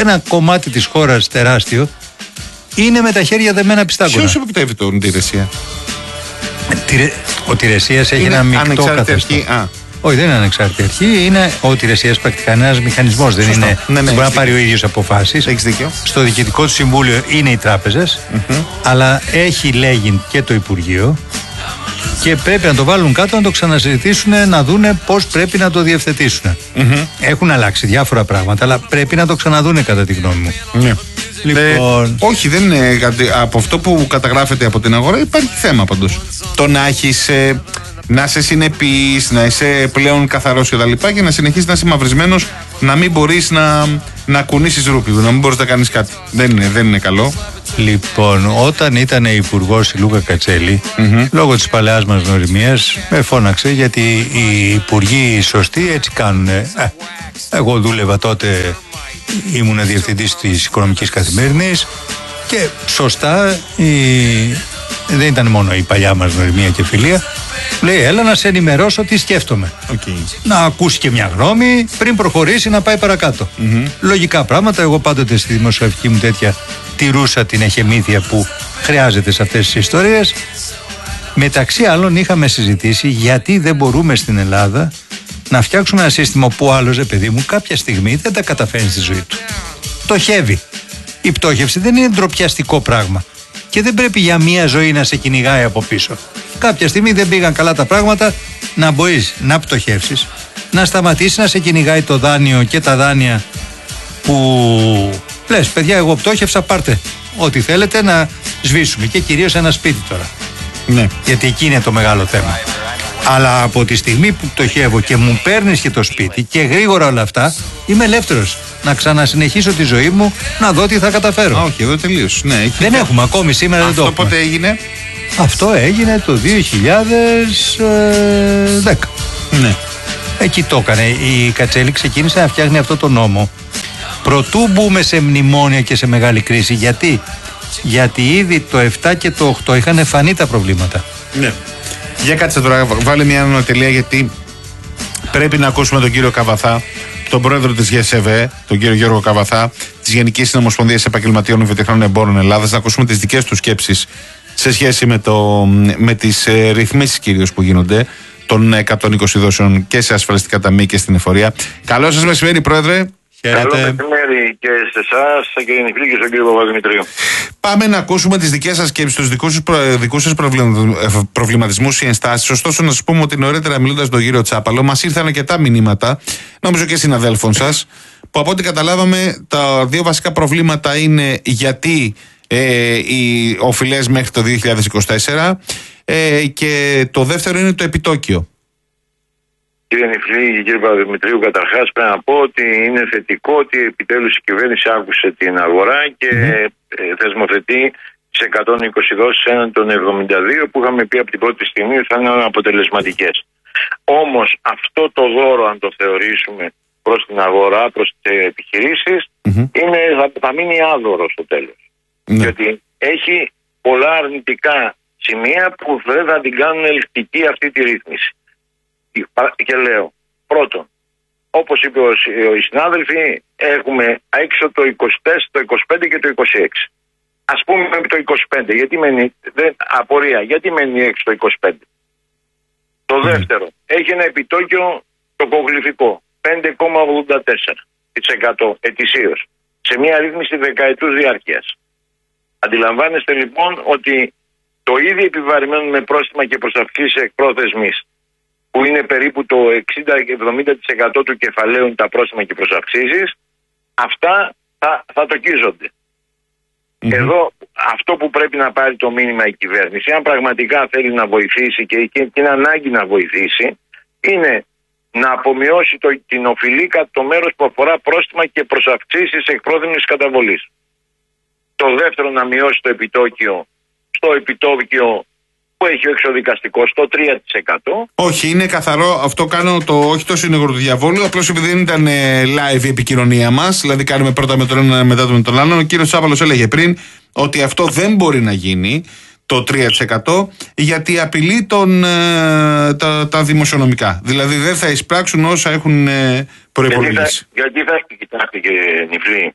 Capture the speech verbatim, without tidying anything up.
ένα κομμάτι της χώρας τεράστιο είναι με τα χέρια δεμένα πιστάκωνα. Ποιος επιτεύει τον Τηρεσία? Ο Τηρεσίας έχει ένα μεικτό καθεστώς. Όχι, δεν είναι ανεξάρτητη αρχή. Είναι ο Τηρεσίας πρακτικά ένας μηχανισμός. Δεν είναι. Ναι, ναι, δεν μπορεί να πάρει ο ίδιος αποφάσεις. Έχεις δίκιο. Στο διοικητικό του συμβούλιο είναι οι τράπεζες, mm-hmm. αλλά έχει λέγει και το Υπουργείο και πρέπει να το βάλουν κάτω, να το ξανασυζητήσουν, να δούνε πώς πρέπει να το διευθετήσουν. Mm-hmm. Έχουν αλλάξει διάφορα πράγματα, αλλά πρέπει να το ξαναδούνε κατά τη γνώμη μου. Ναι. Λοιπόν... Ε, όχι, δεν είναι. Από αυτό που καταγράφεται από την αγορά υπάρχει θέμα πάντως. Το να έχεις. Ε, να είσαι συνεπής, να είσαι πλέον καθαρός και τα λοιπά και να συνεχίσεις να είσαι μαυρισμένος, να μην μπορείς να, να κουνήσεις ρούπι, να μην μπορείς να κάνεις κάτι. Δεν είναι, δεν είναι καλό. Λοιπόν, όταν ήταν υπουργός η Λούκα Κατσέλη, mm-hmm. λόγω της παλαιάς μας γνωριμίας, με φώναξε γιατί οι υπουργοί σωστοί έτσι κάνουν. Ε, εγώ δούλευα τότε, ήμουν διευθυντής της Οικονομικής Καθημερινής και σωστά η... δεν ήταν μόνο η παλιά μας γνωριμία και φιλία. Λέει, έλα να σε ενημερώσω τι σκέφτομαι. Okay. Να ακούσει και μια γνώμη πριν προχωρήσει να πάει παρακάτω. Mm-hmm. Λογικά πράγματα. Εγώ πάντοτε στη δημοσιογραφική μου τέτοια τηρούσα την εχεμήθεια που χρειάζεται σε αυτές τις ιστορίες. Μεταξύ άλλων είχαμε συζητήσει γιατί δεν μπορούμε στην Ελλάδα να φτιάξουμε ένα σύστημα που άλλος, παιδί μου, κάποια στιγμή δεν τα καταφέρνει στη ζωή του. Πτωχεύει. Η πτώχευση δεν είναι ντροπιαστικό πράγμα. Και δεν πρέπει για μία ζωή να σε κυνηγάει από πίσω. Κάποια στιγμή δεν πήγαν καλά τα πράγματα, να μπορείς να πτωχεύσεις, να σταματήσει να σε κυνηγάει το δάνειο και τα δάνεια που λες, παιδιά, εγώ πτώχευσα, πάρτε ό,τι θέλετε να σβήσουμε. Και κυρίως ένα σπίτι τώρα. Ναι. Γιατί εκεί είναι το μεγάλο θέμα. Αλλά από τη στιγμή που πτωχεύω και μου παίρνεις και το σπίτι και γρήγορα όλα αυτά, είμαι ελεύθερος να ξανασυνεχίσω τη ζωή μου, να δω τι θα καταφέρω. Α, όχι, εδώ τελείως. Ναι, έχει δεν και... έχουμε ακόμη σήμερα. Αυτό δεν το έχουμε. Πότε έγινε? Αυτό έγινε το δύο χιλιάδες δέκα. Ναι. Εκεί το έκανε. Η Κατσέλη ξεκίνησε να φτιάχνει αυτό το νόμο προτού μπούμε σε μνημόνια και σε μεγάλη κρίση. Γιατί? Γιατί ήδη το επτά και το οκτώ είχαν φανεί τα προβλήματα. Ναι. Για κάτσε τώρα, βάλε μια ανατελεία γιατί πρέπει να ακούσουμε τον κύριο Καβαθά, τον πρόεδρο της ΓΕΣΕΒΕ, τον κύριο Γιώργο Καβαθά, της Γενικής Συνομοσπονδίας Επαγγελματιών Βιοτεχνών Εμπόρων Ελλάδας, να ακούσουμε τις δικές τους σκέψεις σε σχέση με, το, με τις ε, ρυθμίσεις κυρίως που γίνονται των εκατόν είκοσι δόσεων και σε ασφαλιστικά ταμεία και στην εφορία. Καλό σας μεσημέρι, πρόεδρε. Καλό μεσημέρι και σε εσάς, κύριε Νιφλή, και στον κύριο Παπαδημητρίου. Πάμε να ακούσουμε τις δικές σας σκέψεις, τους δικούς σας, προ... δικούς σας προβληματισμούς ή ενστάσεις. Ωστόσο, να σας πούμε ότι νωρίτερα μιλώντας με τον κύριο Τσάπαλο, μας ήρθαν αρκετά μηνύματα, νομίζω και συναδέλφων σας, που από ό,τι καταλάβαμε τα δύο βασικά προβλήματα είναι γιατί ε, οι οφειλές μέχρι το δύο χιλιάδες είκοσι τέσσερα ε, και το δεύτερο είναι το επιτόκιο. Κύριε Νιφλή και κύριε Παπαδημητρίου, καταρχάς πρέπει να πω ότι είναι θετικό ότι επιτέλους η κυβέρνηση άκουσε την αγορά και mm-hmm. ε, θεσμοθετεί τις εκατόν είκοσι δόσεις έναν των εβδομήντα δύο που είχαμε πει από την πρώτη στιγμή ότι θα είναι αποτελεσματικές. Όμως αυτό το δώρο, αν το θεωρήσουμε προς την αγορά, προς τις επιχειρήσεις, mm-hmm. είναι, θα, θα μείνει άδωρο στο τέλος. Mm-hmm. Γιατί έχει πολλά αρνητικά σημεία που δεν θα την κάνουν ελκυστική αυτή τη ρύθμιση. Και λέω, πρώτον, όπως είπε ο, οι συνάδελφοι, έχουμε έξω το είκοσι τέσσερα, το είκοσι πέντε και το είκοσι έξι. Ας πούμε το είκοσι πέντε, γιατί μένει, δεν, απορία, γιατί μένει έξω το είκοσι πέντε. Το δεύτερο, έχει ένα επιτόκιο το κογλυφικό, πέντε κόμμα ογδόντα τέσσερα τοις εκατό ετησίως, σε μια ρύθμιση δεκαετούς διάρκειας. Αντιλαμβάνεστε λοιπόν ότι το ίδιο επιβαρημένο με πρόστιμα και προσαυξήσεις εκπρόθεσμης, που είναι περίπου το εξήντα με εβδομήντα τοις εκατό του κεφαλαίου τα πρόστιμα και προσαυξήσεις, αυτά θα, θα τοκίζονται. Mm-hmm. Εδώ αυτό που πρέπει να πάρει το μήνυμα η κυβέρνηση, αν πραγματικά θέλει να βοηθήσει και, και, και είναι ανάγκη να βοηθήσει, είναι να απομειώσει το, την οφειλή κατά το μέρος που αφορά πρόστιμα και προσαυξήσεις εκπρόθεσμης καταβολής. Το δεύτερο, να μειώσει το επιτόκιο στο επιτόκιο που έχει ο εξωδικαστικός στο τρία τοις εκατό. Όχι, είναι καθαρό. Αυτό κάνω το όχι το σύνολο του διαβόλου. Απλώς επειδή δεν ήταν live η επικοινωνία μας, δηλαδή κάνουμε πρώτα με τον ένα, μετά με τον άλλον. Ο κύριος Τσάπαλος έλεγε πριν ότι αυτό δεν μπορεί να γίνει, το τρία τοις εκατό, γιατί απειλεί τον, ε, τα, τα δημοσιονομικά. Δηλαδή δεν θα εισπράξουν όσα έχουν ε, προϋπολογίσει. Γιατί θα, γιατί θα κοιτάξτε, κύριε Νιφλή,